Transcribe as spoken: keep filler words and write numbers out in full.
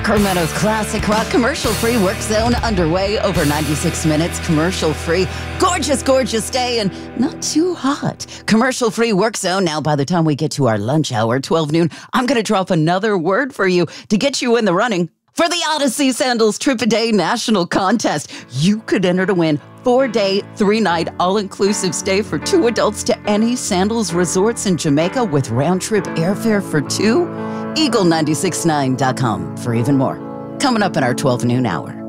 Sacramento's classic rock commercial-free work zone underway. Over ninety-six minutes commercial-free. Gorgeous, gorgeous day and not too hot. Commercial-free work zone. Now, by the time we get to our lunch hour, twelve noon, I'm going to drop another word for you to get you in the running for the Odyssey Sandals Trip-A-Day National Contest. You could enter to win four-day, three-night, all-inclusive stay for two adults to any Sandals resorts in Jamaica with round-trip airfare for two. eagle nine six nine dot com for even more. Coming up in our twelve noon hour.